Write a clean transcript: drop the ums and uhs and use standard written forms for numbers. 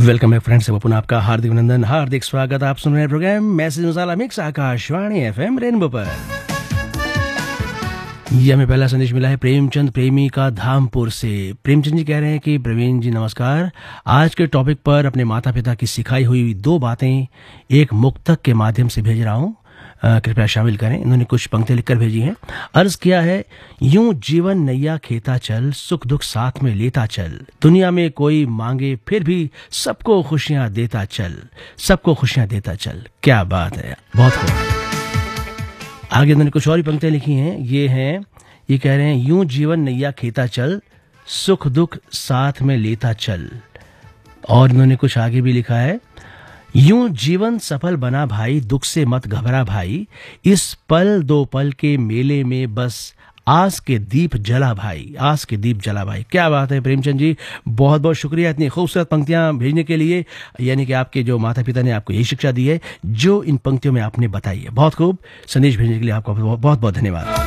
Welcome back friends, पुनः आपका हार्दिक अभिनंदन, हार्दिक स्वागत। आप सुन रहे हैं प्रोग्राम मैसेज मसाला मिक्स आकाशवाणी एफएम रेनबो पर। ये हमें पहला संदेश मिला है प्रेमचंद प्रेमी का धामपुर से। प्रेमचंद जी कह रहे हैं कि प्रवीण जी नमस्कार, आज के टॉपिक पर अपने माता पिता की सिखाई हुई 2 बातें एक मुक्तक के माध्यम से भेज रहा हूँ, कृपया शामिल करें। इन्होंने कुछ पंक्तियां लिखकर भेजी हैं। अर्ज किया है, यूं जीवन नैया खेता चल, सुख दुख साथ में लेता चल, दुनिया में कोई मांगे फिर भी सबको खुशियां देता चल, सबको खुशियां देता चल। क्या बात है, बहुत खूब। आगे इन्होंने कुछ और ही पंक्तियां लिखी हैं। ये कह रहे हैं, यूं जीवन नैया खेता चल, सुख दुख साथ में लेता चल। और इन्होंने कुछ आगे भी लिखा है, यूं जीवन सफल बना भाई, दुख से मत घबरा भाई, इस पल 2 पल के मेले में बस आस के दीप जला भाई, आस के दीप जला भाई। क्या बात है प्रेमचंद जी, बहुत बहुत शुक्रिया इतनी खूबसूरत पंक्तियां भेजने के लिए। यानी कि आपके जो माता पिता ने आपको यही शिक्षा दी है जो इन पंक्तियों में आपने बताई है। बहुत खूब, संदेश भेजने के लिए आपका बहुत बहुत धन्यवाद।